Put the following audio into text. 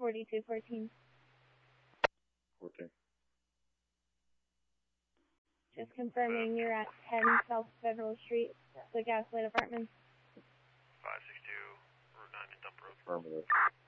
4214. 14. Just confirming you're at 10 South Federal Street, the Gaslight Apartments. 562, Route 9 and Dump Road. Affirmative.